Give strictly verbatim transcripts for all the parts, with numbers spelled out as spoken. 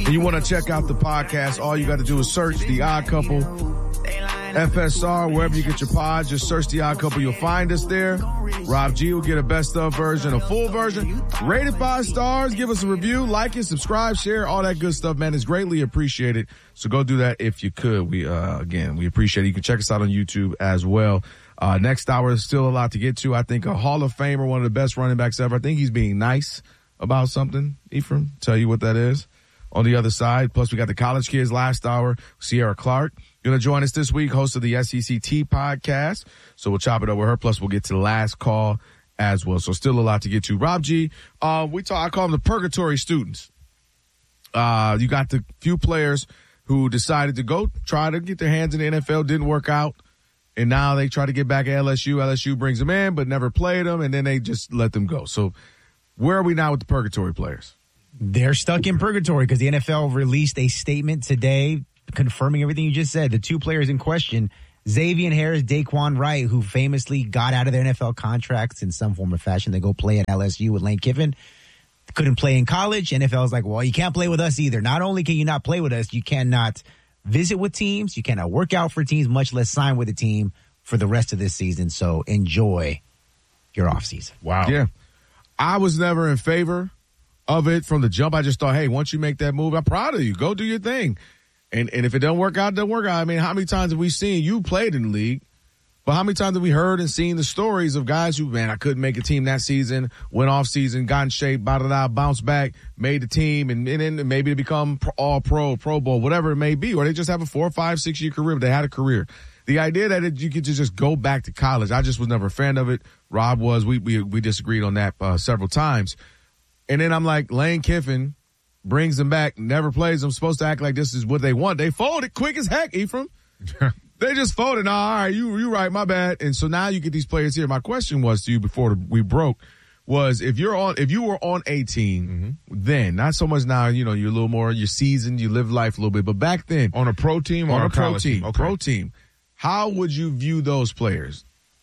and you want to check out the podcast, all you got to do is search The Odd Couple, F S R, wherever you get your pods. Just search The Odd Couple. You'll find us there. Rob G will get a best of version, a full version. Rate it five stars. Give us a review. Like it, subscribe, share, all that good stuff, man. It's greatly appreciated. So go do that if you could. We, uh, again, we appreciate it. You can check us out on YouTube as well. Uh, next hour is still a lot to get to. I think a Hall of Famer, one of the best running backs ever. I think he's being nice about something. Ephraim, tell you what that is on the other side. Plus, we got the college kids last hour. Sierra Clark going to join us this week, host of the S E C T podcast. So we'll chop it up with her. Plus, we'll get to the last call as well. So still a lot to get to. Rob G, uh, we talk, I call them the purgatory students. Uh, you got the few players who decided to go try to get their hands in the N F L, didn't work out. And now they try to get back at L S U. L S U brings them in, but never played them, and then they just let them go. So where are we now with the purgatory players? They're stuck in purgatory because the N F L released a statement today confirming everything you just said. The two players in question, Xavier Harris, Daquan Wright, who famously got out of their N F L contracts in some form or fashion. They go play at L S U with Lane Kiffin. Couldn't play in college. N F L is like, well, you can't play with us either. Not only can you not play with us, you cannot visit with teams. You cannot work out for teams, much less sign with a team for the rest of this season. So enjoy your offseason. Wow. Yeah. I was never in favor of it from the jump. I just thought, hey, once you make that move, I'm proud of you. Go do your thing. And and if it doesn't work out, it doesn't work out. I mean, how many times have we seen you played in the league? But how many times have we heard and seen the stories of guys who, man, I couldn't make a team that season, went off season, got in shape, blah-da-da, bounced back, made the team, and, and then maybe they become all pro, Pro Bowl, whatever it may be, or they just have a four, five, six-year career, but they had a career. The idea that it, you could just go back to college, I just was never a fan of it. Rob was. We we, we disagreed on that uh, several times. And then I'm like, Lane Kiffin brings them back, never plays them, supposed to act like this is what they want. They folded quick as heck, Ephraim. They just folded. No, all right, you you right, my bad. And so now you get these players here. My question was to you before we broke was if you're on if you were on a team mm-hmm. then, not so much now, you know, you're a little more you're seasoned, you live life a little bit, but back then on a pro team or on a, a pro college team, team? Okay. pro team, how would you view those players?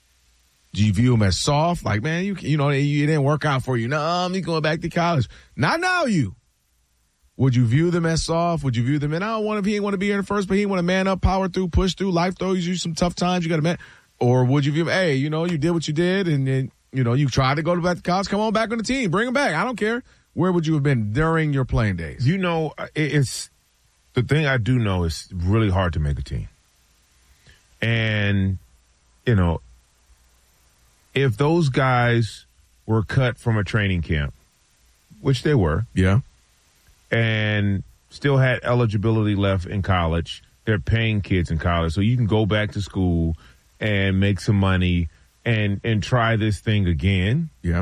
Do you view them as soft? Like, man, you you know, you didn't work out for you. No, I'm going back to college. Not now you. Would you view them as soft? Would you view them, and I don't want to, he didn't want to be here in the first, but he want to man up, power through, push through, life throws you some tough times. You got to man. Or would you view him, hey, you know, you did what you did, and then, you know, you tried to go to back to college. Come on back on the team. Bring him back. I don't care. Where would you have been during your playing days? You know, it's the thing I do know is really hard to make a team. And, you know, if those guys were cut from a training camp, which they were. Yeah. And still had eligibility left in college. They're paying kids in college. So you can go back to school and make some money and, and try this thing again. Yeah.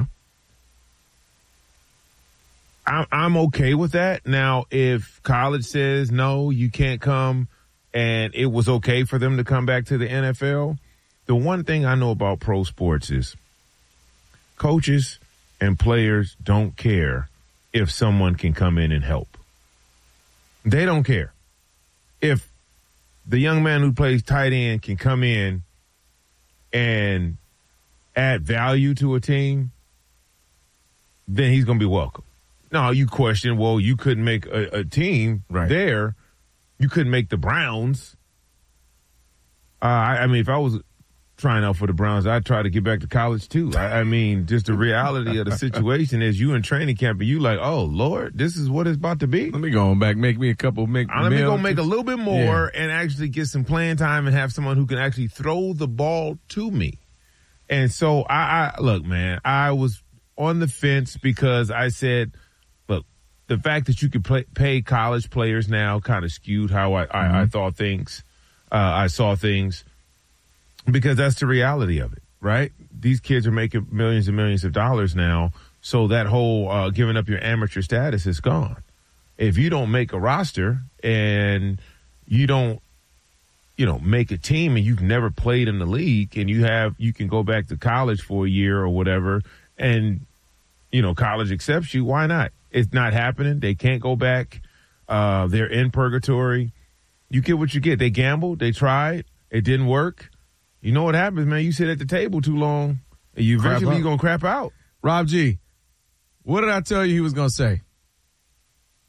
I'm, I'm okay with that. Now, if college says, no, you can't come, and it was okay for them to come back to the N F L, the one thing I know about pro sports is coaches and players don't care if someone can come in and help. They don't care. If the young man who plays tight end can come in and add value to a team, then he's going to be welcome. Now, you question, well, you couldn't make a, a team right there. You couldn't make the Browns. Uh, I, I mean, if I was trying out for the Browns, I'd try to get back to college too. I, I mean, just the reality of the situation is you in training camp and you like, oh, Lord, this is what it's about to be. Let me go back, make me a couple, make Let me go make a little bit more yeah. and actually get some playing time and have someone who can actually throw the ball to me. And so I, I look, man, I was on the fence because I said, look, the fact that you could play, pay college players now kind of skewed how I, mm-hmm. I, I thought things, uh, I saw things. Because that's the reality of it, right? These kids are making millions and millions of dollars now, so that whole uh, giving up your amateur status is gone. If you don't make a roster and you don't, you know, make a team and you've never played in the league and you have, you can go back to college for a year or whatever and, you know, college accepts you, why not? It's not happening. They can't go back. Uh, they're in purgatory. You get what you get. They gambled. They tried. It didn't work. You know what happens, man? You sit at the table too long, and you eventually you're going to crap out. Rob G, what did I tell you he was going to say?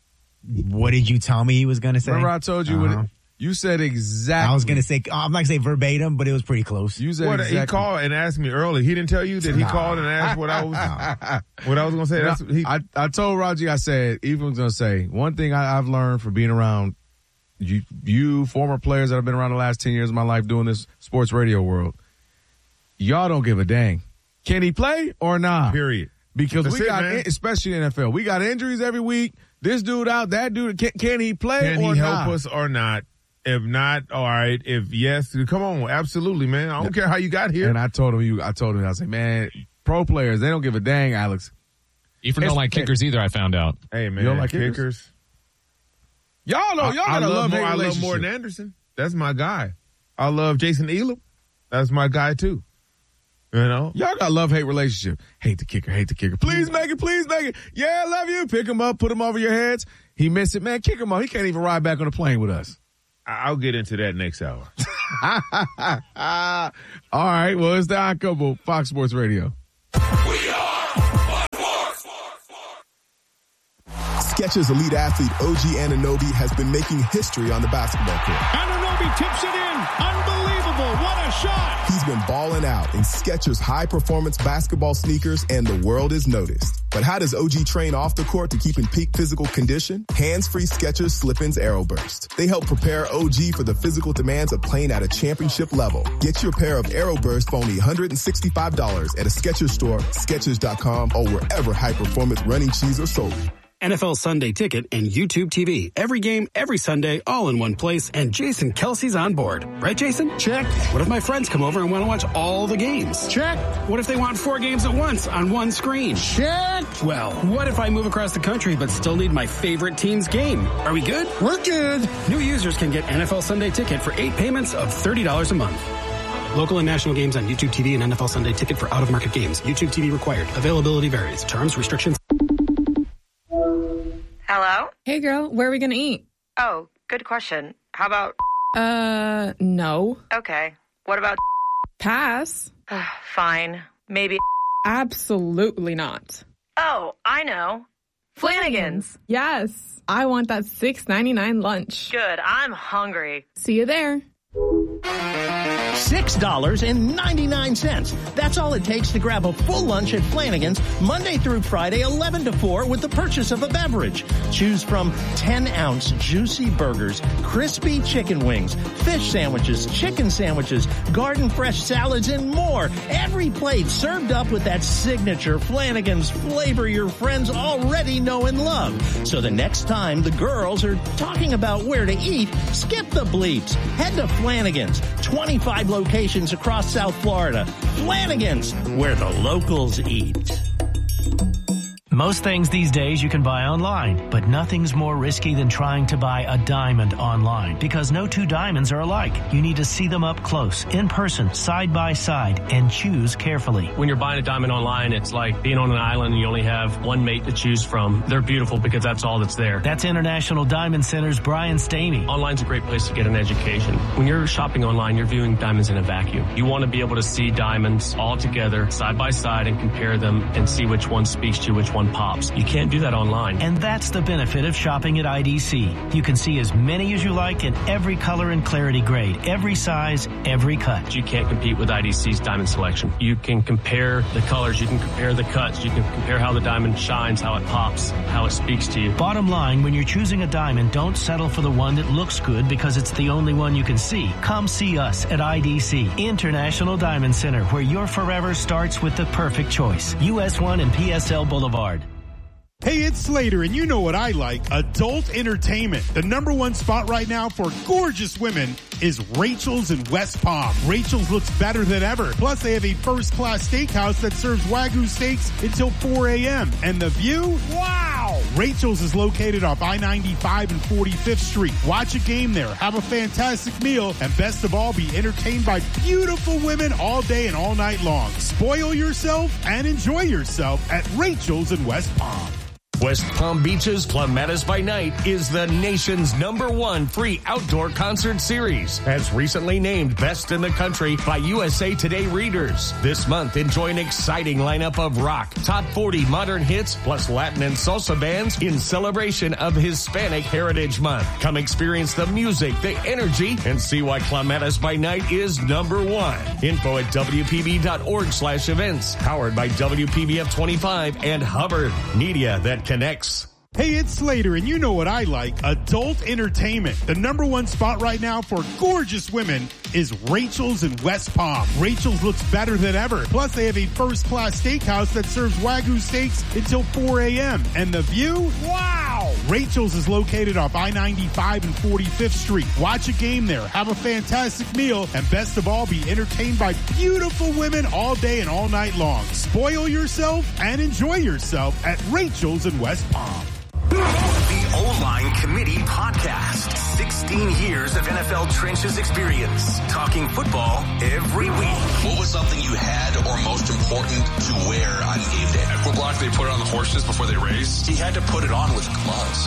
What did you tell me he was going to say? Remember I told you uh-huh. what it, you said exactly. I was going to say, I'm not going to say verbatim, but it was pretty close. You said What, exactly. he called and asked me early. He didn't tell you that he Nah. called and asked what I was what I was going to say. That's what he, I, I told Raji, I said, even was going to say, one thing I, I've learned from being around you, you former players that have been around the last ten years of my life doing this sports radio world, y'all don't give a dang. Can he play or not? period. Because That's we it, got, man. in, especially in the N F L, we got injuries every week. This dude out, that dude, can, can he play Can or he not? help us or not? If not, all right. If yes, come on, absolutely, man. I don't care how you got here. And I told him, you, I told him, I said, man, pro players, they don't give a dang, Alex. Even don't like kickers either, I found out. Hey, man, You don't like kickers. kickers? Y'all know, y'all I, I got a love love more. hate I love relationship. Morton Anderson. That's my guy. I love Jason Elam. That's my guy too. You know, Y'all got love hate relationship. Hate the kicker, hate the kicker. Please make it, please make it. Yeah, I love you. Pick him up, put him over your heads. He missed it, man. Kick him off. He can't even ride back on the plane with us. I'll get into that next hour. All right. Well, it's the Odd Couple, Fox Sports Radio. Skechers elite athlete O G Anunoby has been making history on the basketball court. Anunoby tips it in. Unbelievable. What a shot. He's been balling out in Skechers high-performance basketball sneakers, and the world is noticed. But how does O G train off the court to keep in peak physical condition? Hands-free Skechers Slip-ins Aeroburst. They help prepare O G for the physical demands of playing at a championship level. Get your pair of Aeroburst for only one hundred sixty-five dollars at a Skechers store, Skechers dot com, or wherever high-performance running shoes are sold. N F L Sunday Ticket and YouTube T V. Every game, every Sunday, all in one place, and Jason Kelsey's on board. Right, Jason? Check. What if my friends come over and want to watch all the games? Check. What if they want four games at once on one screen? Check. Well, what if I move across the country but still need my favorite team's game? Are we good? We're good. New users can get N F L Sunday Ticket for eight payments of thirty dollars a month. Local and national games on YouTube T V and N F L Sunday Ticket for out-of-market games. YouTube T V required. Availability varies. Terms, restrictions. Hello? Hey girl, where are we gonna eat? Oh, good question. How about... Uh, no. Okay. What about... Pass. Fine. Maybe... Absolutely not. Oh, I know. Flanagan's. Yes. I want that six ninety-nine lunch. Good. I'm hungry. See you there. six dollars and ninety-nine cents. That's all it takes to grab a full lunch at Flanagan's Monday through Friday, eleven to four, with the purchase of a beverage. Choose from ten-ounce juicy burgers, crispy chicken wings, fish sandwiches, chicken sandwiches, garden fresh salads, and more. Every plate served up with that signature Flanagan's flavor your friends already know and love. So the next time the girls are talking about where to eat, skip the bleeps. Head to Flanagan's. twenty-five locations across South Florida. Flanagan's, where the locals eat. Most things these days you can buy online, but nothing's more risky than trying to buy a diamond online, because no two diamonds are alike. You need to see them up close, in person, side by side, and choose carefully. When you're buying a diamond online, it's like being on an island and you only have one mate to choose from. They're beautiful because that's all that's there. That's International Diamond Center's Brian Staney. Online's a great place to get an education. When you're shopping online, you're viewing diamonds in a vacuum. You want to be able to see diamonds all together, side by side, and compare them and see which one speaks to you, which one pops. You can't do that online. And that's the benefit of shopping at I D C. You can see as many as you like in every color and clarity grade, every size, every cut. You can't compete with I D C's diamond selection. You can compare the colors, you can compare the cuts, you can compare how the diamond shines, how it pops, how it speaks to you. Bottom line, when you're choosing a diamond, don't settle for the one that looks good because it's the only one you can see. Come see us at I D C, International Diamond Center, where your forever starts with the perfect choice. U S one and P S L Boulevard. Hey, it's Slater, and you know what I like. Adult entertainment. The number one spot right now for gorgeous women is Rachel's in West Palm. Rachel's looks better than ever. Plus, they have a first-class steakhouse that serves Wagyu steaks until four a.m. And the view? Wow! Rachel's is located off I ninety-five and forty-fifth Street. Watch a game there, have a fantastic meal, and best of all, be entertained by beautiful women all day and all night long. Spoil yourself and enjoy yourself at Rachel's in West Palm. West Palm Beach's Clematis by Night is the nation's number one free outdoor concert series, as recently named Best in the Country by U S A Today readers. This month, enjoy an exciting lineup of rock, top forty modern hits, plus Latin and salsa bands in celebration of Hispanic Heritage Month. Come experience the music, the energy, and see why Clematis by Night is number one. Info at W P B dot org slash events. Powered by W P B F twenty-five and Hubbard. Media that connects. Hey, it's Slater, and you know what I like. Adult entertainment. The number one spot right now for gorgeous women is Rachel's in West Palm. Rachel's looks better than ever. Plus, they have a first-class steakhouse that serves Wagyu steaks until four a.m. And the view? Wow! Rachel's is located off I ninety-five and forty-fifth Street. Watch a game there, have a fantastic meal, and best of all, be entertained by beautiful women all day and all night long. Spoil yourself and enjoy yourself at Rachel's in West Palm. The O-Line Committee Podcast. sixteen years of N F L trenches experience. Talking football every week. What was something you had or most important to wear on game day? At football, they put it on the horses before they race. He had to put it on with gloves.